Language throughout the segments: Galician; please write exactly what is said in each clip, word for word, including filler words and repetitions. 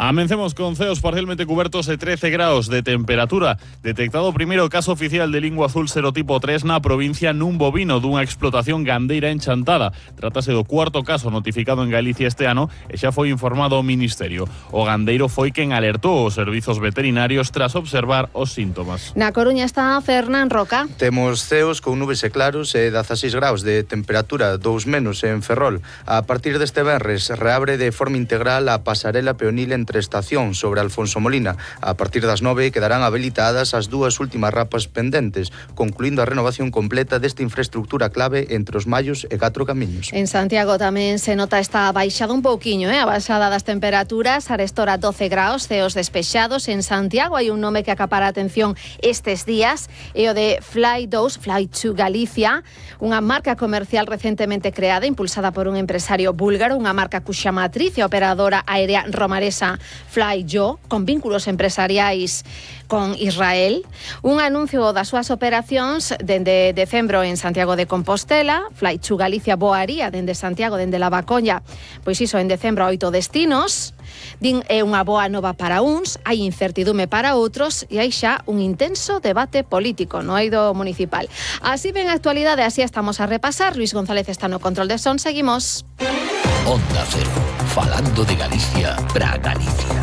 Amencemos con ceos parcialmente cubiertos de trece grados de temperatura. Detectado primeiro caso oficial de lingua azul serotipo tres na provincia nun bovino dunha explotación gandeira en Chantada. Trátase do cuarto caso notificado en Galicia este ano e xa foi informado ao Ministerio. O gandeiro foi quen alertou os servizos veterinarios tras observar os síntomas. Na Coruña está Fernán Roca. Temos ceos con nubes e claros e dezaseis graus de temperatura, dous menos en Ferrol. A partir deste venres reabre de forma integral a pasarela peonil entre estación sobre Alfonso Molina. A partir das nove quedarán habilitadas as dúas últimas rapas pendentes, concluindo a renovación completa desta infraestructura clave entre os Mallos e Catro Camiños. En Santiago tamén se nota esta baixada un pouquiño, eh? a baixada das temperaturas, arestora doce graus, ceos despexados. En Santiago hai un nome que acapara a atención estes días, e o de Fly dous, Fly to Galicia, unha marca comercial recentemente creada, impulsada por un empresario búlgaro, unha marca cuxa matriz e operadora aérea romaresa Flyjo, con vínculos empresariais con Israel. Un anuncio das súas operacións dende decembro en Santiago de Compostela. Fly to Galicia voaría dende Santiago, dende Lavacolla, pois iso, en decembro a oito destinos. Din é unha boa nova para uns, hai incertidume para outros e hai xa un intenso debate político no eido municipal. Así ven a actualidade, así estamos a repasar. Luis González está no control de son, seguimos. Onda Cero, falando de Galicia para Galicia.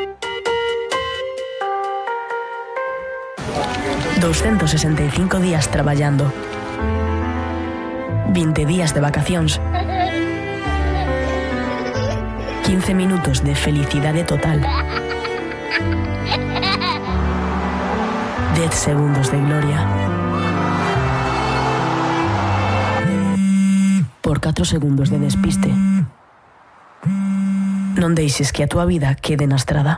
doscientos sesenta y cinco días traballando, veinte días de vacacións, quince minutos de felicidade total, dez segundos de gloria, por catro segundos de despiste. Non deixes que a túa vida quede na estrada.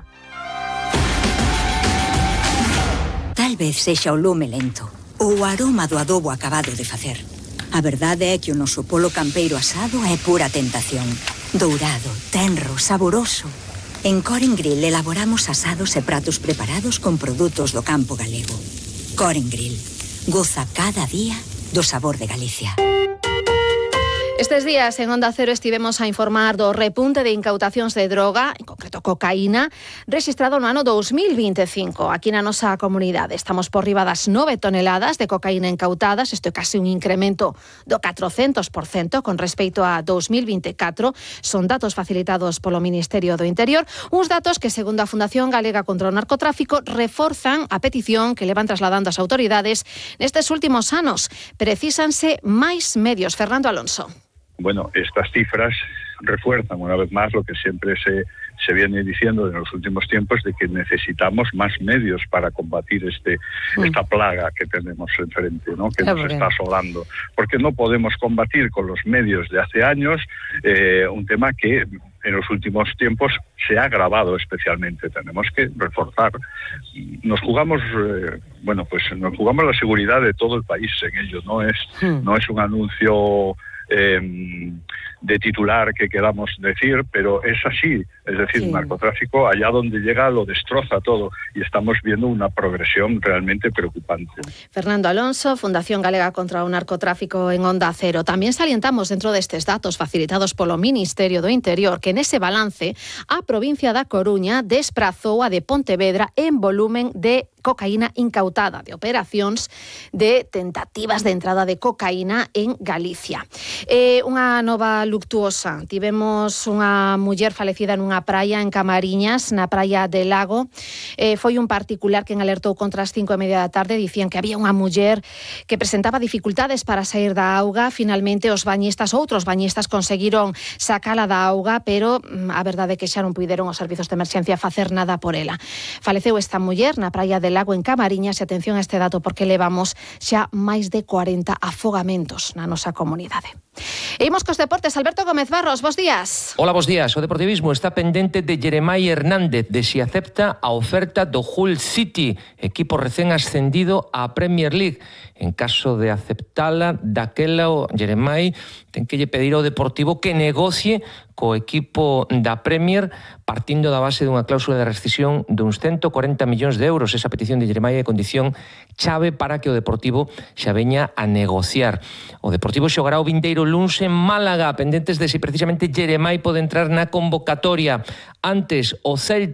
Tal vez sexa o lume lento ou o aroma do adobo acabado de facer. A verdade é que o noso polo campeiro asado é pura tentación. Dourado, tenro, saboroso. En Coren Grill elaboramos asados e pratos preparados con produtos do campo galego. Coren Grill. Goza cada día do sabor de Galicia. Estes días en Onda Cero estivemos a informar do repunte de incautacións de droga, en concreto cocaína, rexistrado no ano dos mil veinticinco aquí na nosa comunidade. Estamos por riba das nove toneladas de cocaína incautadas, isto é case un incremento do catrocentos por cento con respecto a dos mil veinticuatro. Son datos facilitados polo Ministerio do Interior, uns datos que, segundo a Fundación Galega contra o Narcotráfico, reforzan a petición que levan trasladando as autoridades nestes últimos anos. Precísanse máis medios. Fernando Alonso. Bueno, estas cifras refuerzan una vez más lo que siempre se, se viene diciendo en los últimos tiempos, de que necesitamos más medios para combatir este mm. esta plaga que tenemos enfrente, ¿no? que nos está asolando. Porque no podemos combatir con los medios de hace años eh, un tema que en los últimos tiempos se ha agravado especialmente. Tenemos que reforzar. Nos jugamos, eh, bueno, pues nos jugamos la seguridad de todo el país en ello. No es, mm. no es un anuncio Eh, de titular que queramos decir, pero es así, es decir, sí. El narcotráfico allá donde llega lo destroza todo y estamos viendo una progresión realmente preocupante. Fernando Alonso, Fundación Galega contra o Narcotráfico en Onda Cero. También salientamos dentro destes datos facilitados polo Ministerio do Interior que nese balance a provincia da Coruña desprazou a de Pontevedra en volumen de cocaína incautada, de operacións de tentativas de entrada de cocaína en Galicia. Eh, unha nova luctuosa. Tivemos unha muller falecida nunha praia en Camariñas, na praia de Lago. Eh, foi un particular quen alertou contra as cinco e media da tarde. Dicían que había unha muller que presentaba dificultades para sair da auga. Finalmente, os bañistas, outros bañistas, conseguiron sacala da auga, pero a verdade é que xa non puideron os servizos de emerxencia facer nada por ela. Faleceu esta muller na praia de Lago en Camariñas, e atención a este dato porque levamos xa máis de cuarenta afogamentos na nosa comunidade. E imos cos deportes. Alberto Gómez Barros, bos días. Hola, bos días. O Deportivismo está pendente de Jeremai Hernández de si acepta a oferta do Hull City, equipo recén ascendido á Premier League. En caso de aceptala, daquela o Jeremai ten que lle pedir ao Deportivo que negocie co equipo da Premier partindo da base dunha cláusula de rescisión duns ciento cuarenta millóns de euros. Esa petición de Jeremai é condición chave para que o Deportivo xa veña a negociar. O Deportivo xogará o vindeiro luns en Málaga, pendentes de si precisamente Jeremai pode entrar na convocatoria. Antes, o Celta